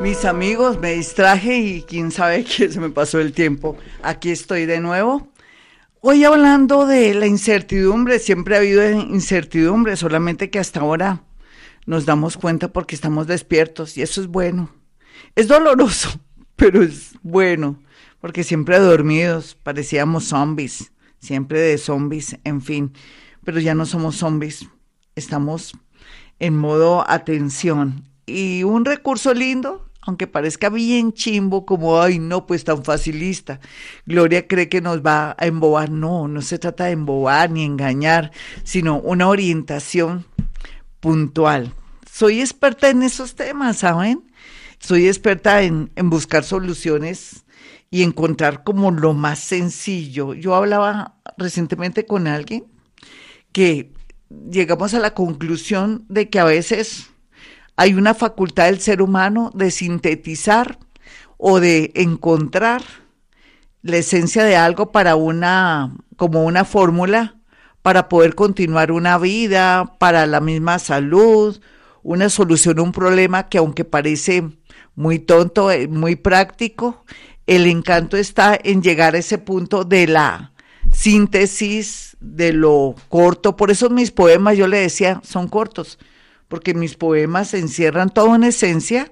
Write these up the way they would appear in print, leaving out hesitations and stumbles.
Mis amigos, me distraje y quién sabe que se me pasó el tiempo. Aquí estoy de nuevo. Hoy hablando de la incertidumbre, siempre ha habido incertidumbre, solamente que hasta ahora nos damos cuenta porque estamos despiertos y eso es bueno. Es doloroso, pero es bueno, porque siempre dormidos, parecíamos zombies, siempre de zombies, en fin, pero ya no somos zombies, estamos en modo atención. Y un recurso lindo, aunque parezca bien chimbo, como, ay, no, pues tan facilista. Gloria cree que nos va a embobar. No, no se trata de embobar ni engañar, sino una orientación puntual. Soy experta en esos temas, ¿saben? Soy experta en buscar soluciones y encontrar como lo más sencillo. Yo hablaba recientemente con alguien que llegamos a la conclusión de que a veces hay una facultad del ser humano de sintetizar o de encontrar la esencia de algo para como una fórmula para poder continuar una vida, para la misma salud, una solución a un problema que aunque parece muy tonto, muy práctico, el encanto está en llegar a ese punto de la síntesis de lo corto. Por eso mis poemas, yo le decía, son cortos, porque mis poemas encierran toda una esencia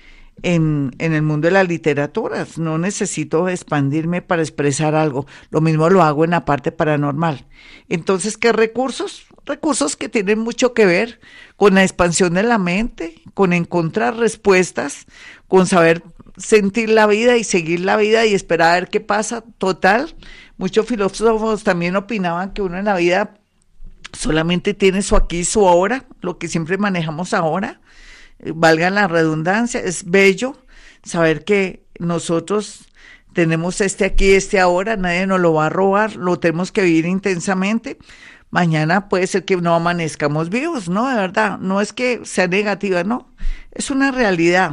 en el mundo de la literatura. No necesito expandirme para expresar algo. Lo mismo lo hago en la parte paranormal. Entonces, ¿qué recursos? Recursos que tienen mucho que ver con la expansión de la mente, con encontrar respuestas, con saber sentir la vida y seguir la vida y esperar a ver qué pasa. Total, muchos filósofos también opinaban que uno en la vida solamente tiene su aquí y su ahora, lo que siempre manejamos ahora, valga la redundancia. Es bello saber que nosotros tenemos este aquí, este ahora, nadie nos lo va a robar, lo tenemos que vivir intensamente. Mañana puede ser que no amanezcamos vivos, ¿no? De verdad, no es que sea negativa, no, es una realidad.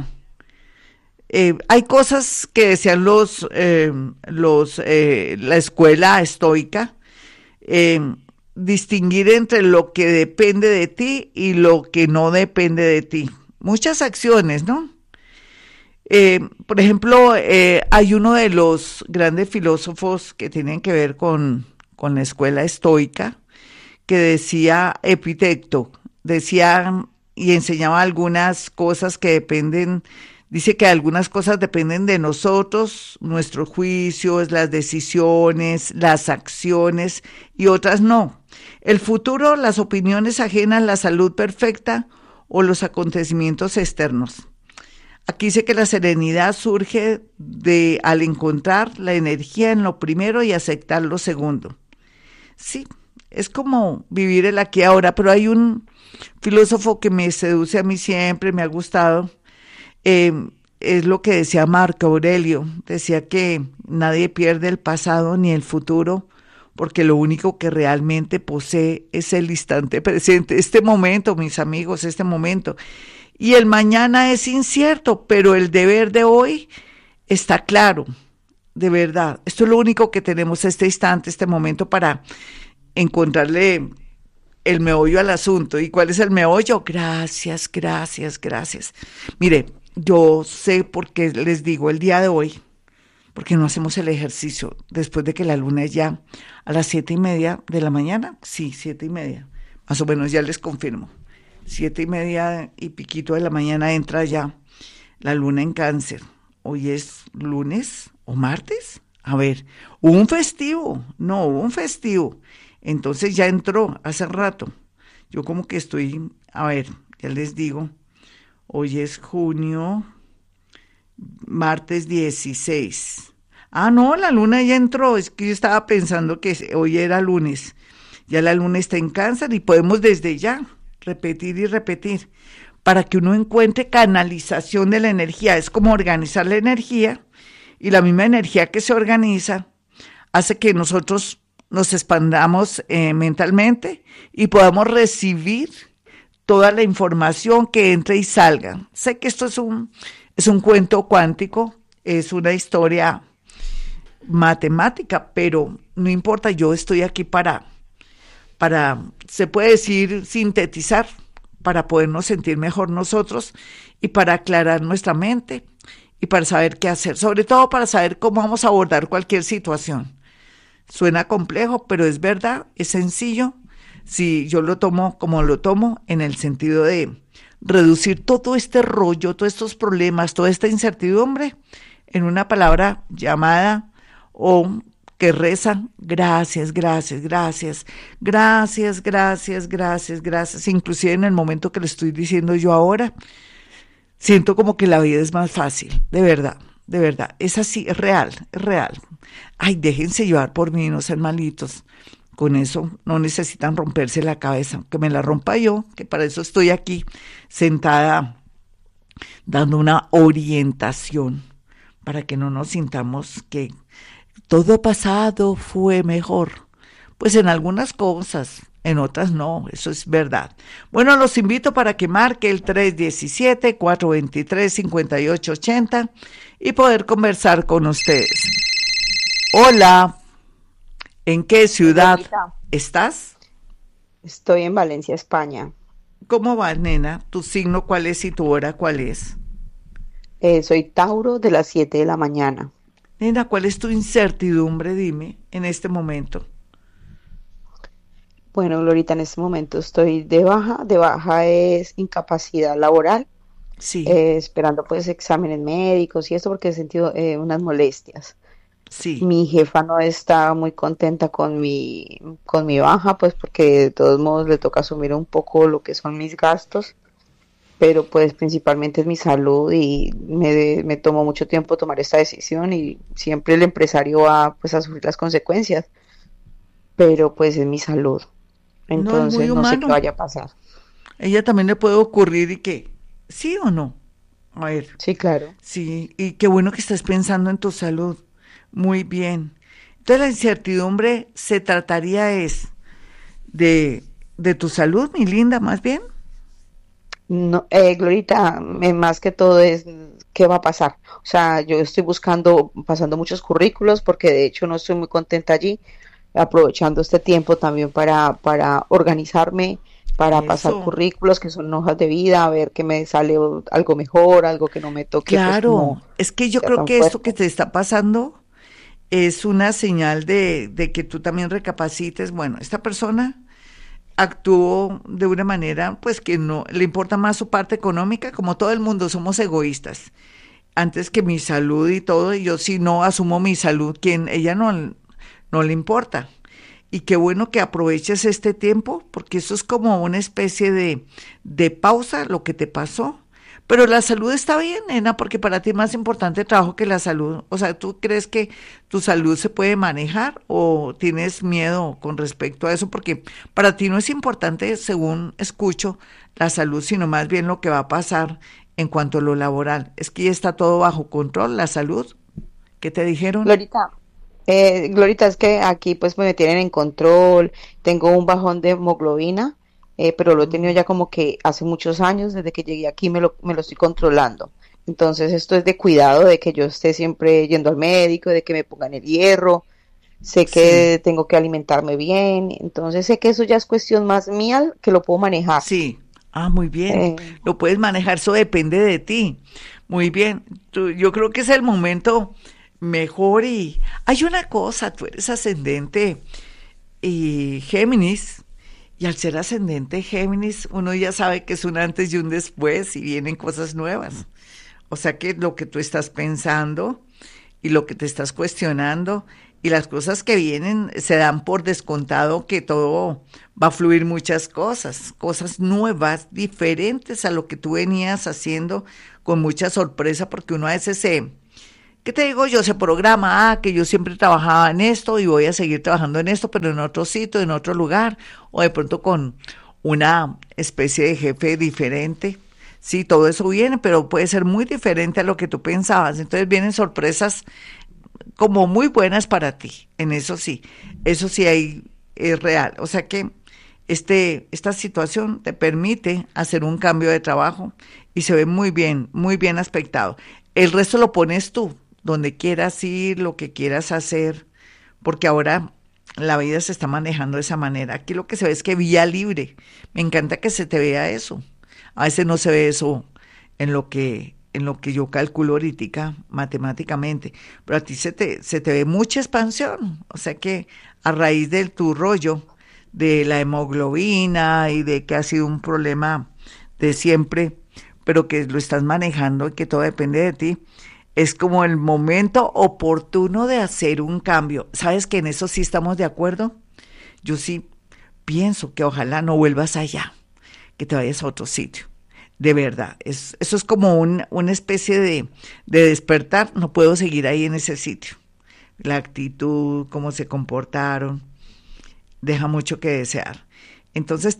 Hay cosas que decían la escuela estoica, distinguir entre lo que depende de ti y lo que no depende de ti. Muchas acciones, ¿no? Por ejemplo, hay uno de los grandes filósofos que tienen que ver con la escuela estoica, que decía Epicteto, decía y enseñaba algunas cosas que dependen. Dice que algunas cosas dependen de nosotros, nuestros juicios, las decisiones, las acciones y otras no. El futuro, las opiniones ajenas, la salud perfecta o los acontecimientos externos. Aquí dice que la serenidad surge al encontrar la energía en lo primero y aceptar lo segundo. Sí, es como vivir el aquí y ahora, pero hay un filósofo que me seduce a mí siempre, me ha gustado. Es lo que decía Marco Aurelio, decía que nadie pierde el pasado ni el futuro, porque lo único que realmente posee es el instante presente, este momento, mis amigos, este momento. Y el mañana es incierto, pero el deber de hoy está claro, de verdad. Esto es lo único que tenemos, este instante, este momento para encontrarle el meollo al asunto. ¿Y cuál es el meollo? Gracias, gracias, gracias. Mire, yo sé por qué les digo el día de hoy, porque no hacemos el ejercicio después de que la luna es ya a las 7:30 de la mañana. Sí, 7:30, más o menos, ya les confirmo. 7:30 y piquito de la mañana entra ya la luna en Cáncer. Hoy es lunes o martes. A ver, hubo un festivo. Entonces ya entró hace rato. Yo como que estoy, a ver, ya les digo. Hoy es junio, martes 16. Ah, no, la luna ya entró. Es que yo estaba pensando que hoy era lunes. Ya la luna está en Cáncer y podemos desde ya repetir y repetir para que uno encuentre canalización de la energía. Es como organizar la energía y la misma energía que se organiza hace que nosotros nos expandamos mentalmente y podamos recibir toda la información que entre y salga. Sé que esto es un cuento cuántico, es una historia matemática, pero no importa, yo estoy aquí para, se puede decir, sintetizar, para podernos sentir mejor nosotros y para aclarar nuestra mente y para saber qué hacer, sobre todo para saber cómo vamos a abordar cualquier situación. Suena complejo, pero es verdad, es sencillo. Si yo lo tomo como lo tomo, en el sentido de reducir todo este rollo, todos estos problemas, toda esta incertidumbre, en una palabra llamada o que rezan, gracias, gracias, gracias, gracias, gracias, gracias, gracias. Inclusive en el momento que lo estoy diciendo yo ahora, siento como que la vida es más fácil, de verdad, es así, es real, es real. Ay, déjense llevar por mí, no sean malitos. Con eso no necesitan romperse la cabeza, que me la rompa yo, que para eso estoy aquí sentada dando una orientación, para que no nos sintamos que todo pasado fue mejor. Pues en algunas cosas, en otras no, eso es verdad. Bueno, los invito para que marque el 317-423-5880 y poder conversar con ustedes. Hola, ¿en qué ciudad Glorita, estás? estoy en Valencia, España. ¿Cómo vas, nena? ¿Tu signo cuál es y tu hora cuál es? Soy Tauro de las 7 de la mañana. Nena, ¿cuál es tu incertidumbre? Dime, en este momento. Bueno, Glorita, en este momento estoy de baja. De baja es incapacidad laboral, Sí, esperando pues exámenes médicos y esto porque he sentido unas molestias. sí, Mi jefa no está muy contenta con mi baja, pues porque de todos modos le toca asumir un poco lo que son mis gastos, pero pues principalmente es mi salud y me tomó mucho tiempo tomar esta decisión y siempre el empresario va pues a sufrir las consecuencias, pero pues es mi salud, no es muy entonces no sé qué humano. vaya a pasar. Ella también le puede ocurrir y que, ¿sí o no? A ver, Sí, claro. sí, y qué bueno que estés pensando en tu salud. Muy bien. Entonces la incertidumbre se trataría es de tu salud, mi linda, más bien. No, Glorita, más que todo es qué va a pasar. O sea, yo estoy pasando muchos currículos porque de hecho no estoy muy contenta allí, aprovechando este tiempo también para organizarme, para pasar Eso. currículos que son hojas de vida, a ver qué me sale algo mejor, algo que no me toque, pues como Claro, es que yo sea creo tan que esto que fuerte. te está pasando es una señal de que tú también recapacites. Bueno, esta persona actuó de una manera, pues que no le importa más su parte económica, como todo el mundo somos egoístas. Antes que mi salud y todo, y yo si no asumo mi salud, quien ella no le importa. Y qué bueno que aproveches este tiempo, porque eso es como una especie de pausa, lo que te pasó. Pero la salud está bien, nena, porque para ti es más importante el trabajo que la salud. O sea, ¿tú crees que tu salud se puede manejar o tienes miedo con respecto a eso? Porque para ti no es importante, según escucho, la salud, sino más bien lo que va a pasar en cuanto a lo laboral. Es que ya está todo bajo control, la salud. ¿Qué te dijeron? Glorita, Glorita, es que aquí pues me tienen en control, tengo un bajón de hemoglobina, pero lo he tenido ya como que hace muchos años, desde que llegué aquí me lo estoy controlando. Entonces esto es de cuidado, de que yo esté siempre yendo al médico, de que me pongan el hierro, sé Sí, que tengo que alimentarme bien, entonces sé que eso ya es cuestión más mía que lo puedo manejar. sí. Ah, muy bien. Eh, Lo puedes manejar, eso depende de ti. Muy bien. Yo creo que es el momento mejor y hay una cosa, tú eres ascendente y Géminis, y al ser ascendente Géminis, uno ya sabe que es un antes y un después y vienen cosas nuevas. O sea que lo que tú estás pensando y lo que te estás cuestionando y las cosas que vienen se dan por descontado que todo va a fluir muchas cosas, cosas nuevas, diferentes a lo que tú venías haciendo con mucha sorpresa porque uno a veces ¿qué te digo yo? Se programa, que yo siempre trabajaba en esto y voy a seguir trabajando en esto, pero en otro sitio, en otro lugar, o de pronto con una especie de jefe diferente. Sí, todo eso viene, pero puede ser muy diferente a lo que tú pensabas. Entonces vienen sorpresas como muy buenas para ti, en eso sí hay, es real. O sea que esta situación te permite hacer un cambio de trabajo y se ve muy bien aspectado. El resto lo pones tú, donde quieras ir, lo que quieras hacer, porque ahora la vida se está manejando de esa manera. Aquí lo que se ve es que vía libre. Me encanta que se te vea eso. A veces no se ve eso en lo que yo calculo ahorita matemáticamente, pero a ti se te ve mucha expansión, o sea que a raíz de tu rollo de la hemoglobina y de que ha sido un problema de siempre, pero que lo estás manejando y que todo depende de ti, es como el momento oportuno de hacer un cambio. ¿Sabes que en eso sí estamos de acuerdo? Yo sí pienso que ojalá no vuelvas allá, que te vayas a otro sitio. De verdad, eso es como una especie de despertar. No puedo seguir ahí en ese sitio. La actitud, cómo se comportaron, deja mucho que desear. Entonces,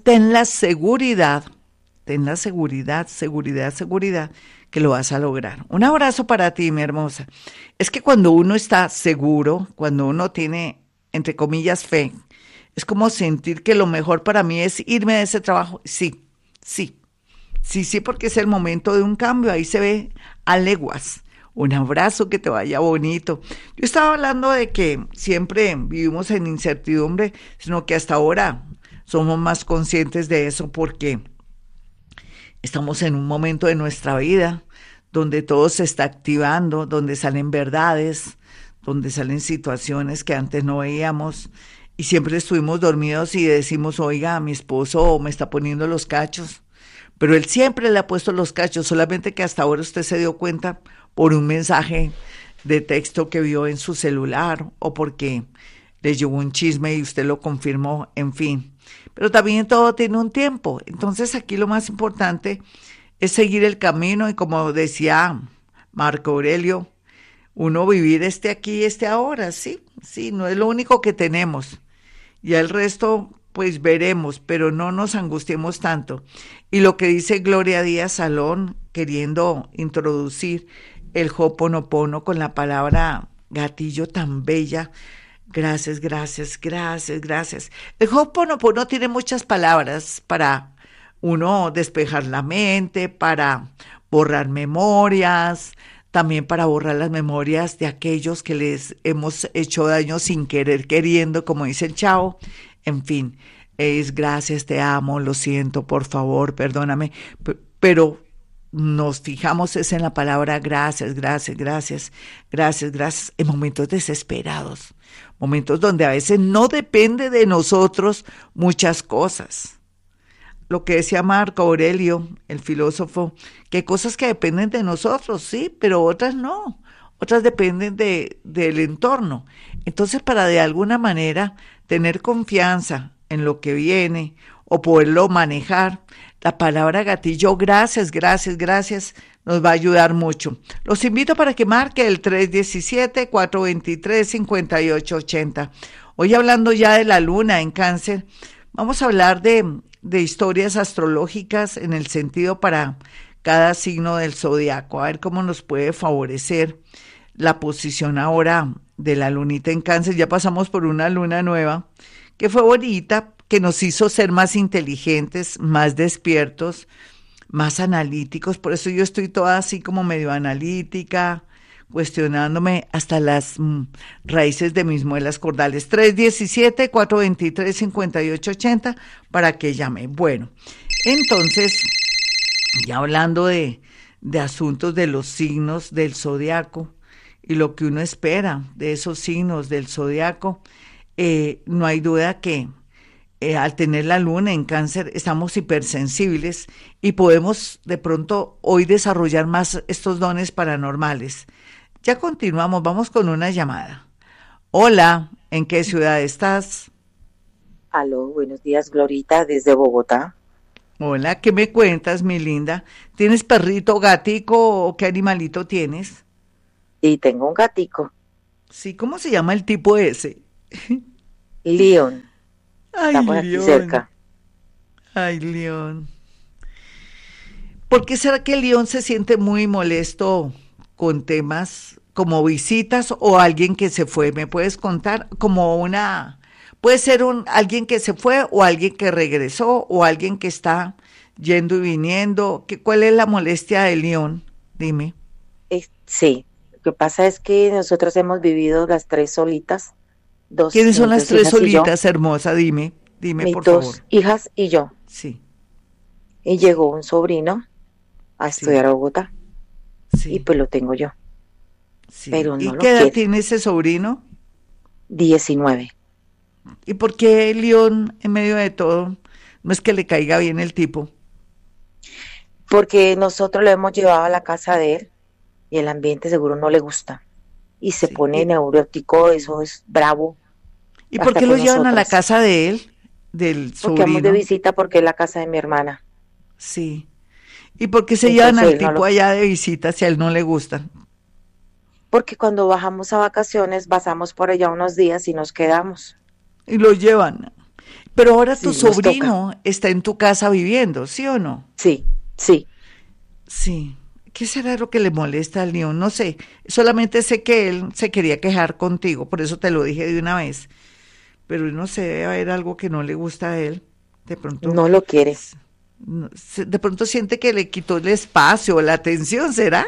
ten la seguridad, que lo vas a lograr. Un abrazo para ti, mi hermosa. Es que cuando uno está seguro, cuando uno tiene, entre comillas, fe, es como sentir que lo mejor para mí es irme de ese trabajo. Sí, sí, sí, porque es el momento de un cambio, ahí se ve a leguas. Un abrazo, que te vaya bonito. Yo estaba hablando de que siempre vivimos en incertidumbre, sino que hasta ahora somos más conscientes de eso porque estamos en un momento de nuestra vida donde todo se está activando, donde salen verdades, donde salen situaciones que antes no veíamos y siempre estuvimos dormidos y decimos, oiga, mi esposo me está poniendo los cachos, pero él siempre le ha puesto los cachos, solamente que hasta ahora usted se dio cuenta por un mensaje de texto que vio en su celular o porque le llegó un chisme y usted lo confirmó, en fin. Pero también todo tiene un tiempo. Entonces aquí lo más importante es seguir el camino y como decía Marco Aurelio, uno vivir aquí, ahora, sí, no es lo único que tenemos. Y el resto pues veremos, pero no nos angustiemos tanto. Y lo que dice Gloria Díaz Salón, queriendo introducir el Ho'oponopono con la palabra gatillo tan bella. Gracias. El Ho'oponopono tiene muchas palabras para uno despejar la mente, para borrar memorias, también para borrar las memorias de aquellos que les hemos hecho daño sin querer, queriendo, como dice el Chavo. En fin, es gracias, te amo, lo siento, por favor, perdóname, pero nos fijamos es en la palabra gracias, en momentos desesperados, momentos donde a veces no depende de nosotros muchas cosas. Lo que decía Marco Aurelio, el filósofo, que hay cosas que dependen de nosotros, sí, pero otras no, otras dependen del entorno. Entonces, para de alguna manera tener confianza en lo que viene o poderlo manejar, la palabra gatillo, gracias, nos va a ayudar mucho. Los invito para que marque el 317-423-5880. Hoy hablando ya de la luna en Cáncer, vamos a hablar de historias astrológicas en el sentido para cada signo del zodiaco, a ver cómo nos puede favorecer la posición ahora de la lunita en Cáncer. Ya pasamos por una luna nueva que fue bonita, que nos hizo ser más inteligentes, más despiertos, más analíticos. Por eso yo estoy toda así como medio analítica, cuestionándome hasta las raíces de mis muelas cordales. 317-423-5880 para que llame. Bueno, entonces, ya hablando de asuntos de los signos del zodiaco y lo que uno espera de esos signos del zodiaco, no hay duda que al tener la luna en Cáncer estamos hipersensibles y podemos de pronto hoy desarrollar más estos dones paranormales. Ya continuamos, vamos con una llamada. Hola, ¿en qué ciudad estás? Aló, buenos días, Glorita, desde Bogotá. Hola, ¿qué me cuentas, mi linda? ¿Tienes perrito, gatico o qué animalito tienes? Y tengo un gatico. Sí, ¿cómo se llama el tipo ese? León. Ay, Está por aquí León. cerca. Ay, León. ¿Por qué será que León se siente muy molesto con temas como visitas o alguien que se fue? ¿Me puedes contar? Puede ser alguien que se fue o alguien que regresó o alguien que está yendo y viniendo. ¿Cuál es la molestia de León? Dime. Sí, lo que pasa es que nosotros hemos vivido las tres solitas. ¿Quiénes son las tres hijas y yo. solitas, hermosa? Dime, Mis por favor. dos hijas y yo. Sí. Y llegó un sobrino a Sí, estudiar a Bogotá y sí, pues lo tengo yo, sí. pero ¿Y no lo qué edad quiere. tiene ese sobrino? 19. ¿Y por qué León, en medio de todo, no es que le caiga bien el tipo? Porque nosotros lo hemos llevado a la casa de él y el ambiente seguro no le gusta. Y se Sí. pone neurótico, eso es bravo, ¿Y por hasta qué lo con llevan a la nosotras. casa de él, del Porque vamos de sobrino? visita porque es la casa de mi hermana. Sí. ¿Y por qué se llevan Entonces al él no tipo lo... allá de visita si a él no le gusta? Porque cuando bajamos a vacaciones, pasamos por allá unos días y nos quedamos. Y lo llevan. Pero ahora tu Sí, nos toca. sobrino está en tu casa viviendo, ¿sí o no? Sí, sí. Sí. ¿Qué será lo que le molesta al León? No sé. Solamente sé que él se quería quejar contigo, por eso te lo dije de una vez. Pero no sé, debe haber algo que no le gusta a él. De pronto, No lo quiere. de pronto siente que le quitó el espacio, la atención, ¿será?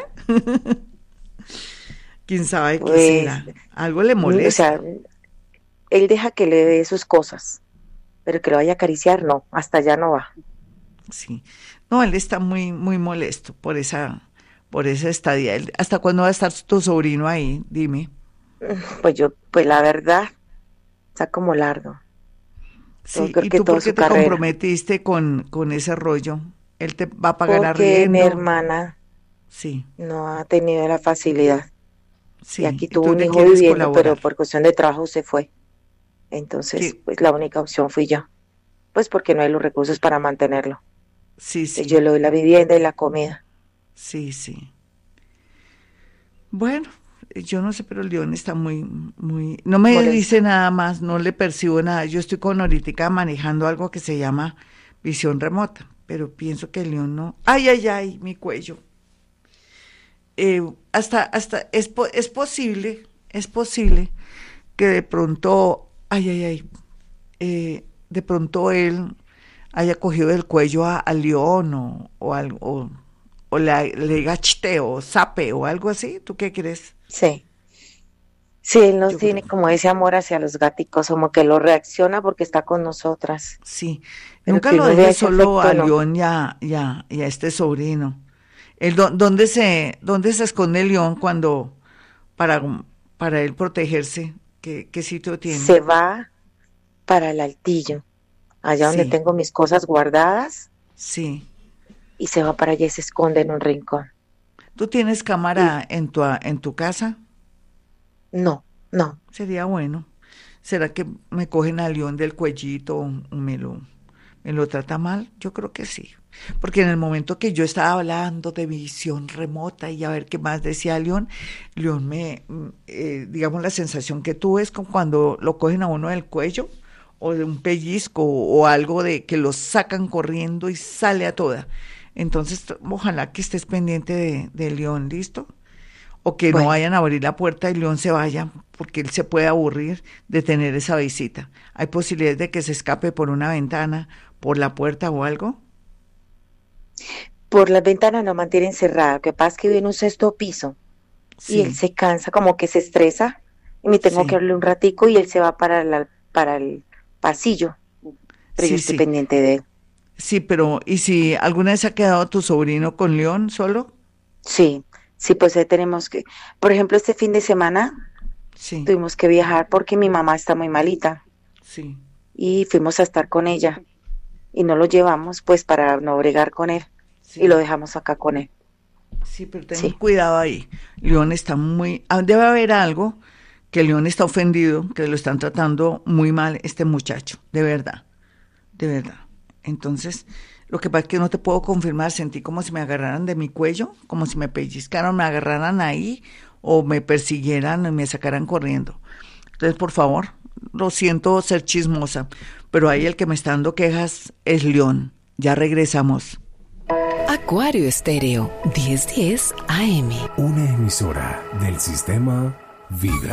¿Quién sabe qué Pues, será? Algo le o sea, molesta. él deja que le dé sus cosas, pero que lo vaya a acariciar, no, hasta allá no va. Sí. No, él está muy, muy molesto por esa estadía. ¿Hasta cuándo va a estar tu sobrino ahí? Dime. Pues yo, pues la verdad, está como largo. Todo, Sí, creo ¿y que tú por toda qué su te carrera. comprometiste con ese rollo? ¿Él te va a pagar Porque mi arriendo? hermana Sí, no ha tenido la facilidad. Y sí. aquí ¿Y tuvo tú un le hijo quieres viviendo, colaborar? pero por cuestión de trabajo se fue. Entonces, Que pues la única opción fui yo. Pues porque no hay los recursos para mantenerlo. sí, Entonces yo sí, le doy la vivienda y la comida. sí, sí. Bueno, yo no sé, pero el León está muy, muy, no me Molesto. dice nada más, no le percibo nada. Yo estoy con ahorita manejando algo que se llama visión remota, pero pienso que el León no. Ay, ay, ay, mi cuello. Hasta es posible que de pronto, ay, ay, ay, de pronto él haya cogido del cuello a León o algo, o le diga chite o sape o algo así. ¿Tú qué crees? Sí. Sí, él nos Yo creo, tiene como ese amor hacia los gaticos, como que lo reacciona porque está con nosotras. sí. Pero Nunca que lo uno vea dejes ese solo a afecto, no. León y a este sobrino. ¿Dónde se esconde León cuando, para, para él protegerse? ¿Qué sitio tiene? Se va para el altillo, allá donde Sí, tengo mis cosas guardadas, sí. y se va para allá y se esconde en un rincón. ¿Tú tienes Y cámara en tu casa? no, no. Sería bueno. ¿Será que me cogen al león del cuellito o me lo trata mal? Yo creo que sí. Porque en el momento que yo estaba hablando de visión remota y a ver qué más decía León, León digamos, la sensación que tuve es como cuando lo cogen a uno del cuello o de un pellizco o algo de que lo sacan corriendo y sale a toda. Entonces, ojalá que estés pendiente de León, ¿listo? O que no Bueno, vayan a abrir la puerta y León se vaya, porque él se puede aburrir de tener esa visita. ¿Hay posibilidades de que se escape por una ventana, por la puerta o algo? por las ventanas lo mantiene encerrada. Lo que pasa es que vive en un sexto piso y él Sí, se cansa, como que se estresa y me tengo que sí, darle un ratico y él se va para el pasillo, pero yo sí, estoy sí. pendiente de él. Sí, pero ¿y si alguna vez ha quedado tu sobrino con León solo? Sí, sí, pues ahí tenemos que, por ejemplo, este fin de semana Sí, tuvimos que viajar porque mi mamá está muy malita sí, y fuimos a estar con ella y no lo llevamos pues para no bregar con él y lo sí. dejamos acá con él. Sí, pero ten Sí, cuidado ahí. León está muy... debe haber algo que León está ofendido, que lo están tratando muy mal este muchacho, de verdad. De verdad. Entonces, lo que pasa es que no te puedo confirmar, sentí como si me agarraran de mi cuello, como si me pellizcaran, me agarraran ahí o me persiguieran y me sacaran corriendo. Entonces, por favor, lo siento ser chismosa, pero ahí el que me está dando quejas es León. Ya regresamos. Acuario Estéreo 1010 AM. Una emisora del sistema Vibra.